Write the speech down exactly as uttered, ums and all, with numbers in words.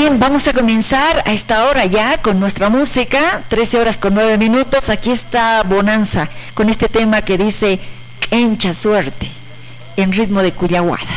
bien, vamos a comenzar a esta hora ya con nuestra música, trece horas con nueve minutos. Aquí está Bonanza con este tema que dice Encha Suerte, en ritmo de Cuyaguada.